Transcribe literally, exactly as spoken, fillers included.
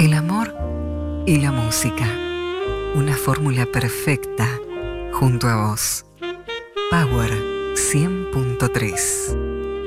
El amor y la música. Una fórmula perfecta junto a vos. Power cien punto tres.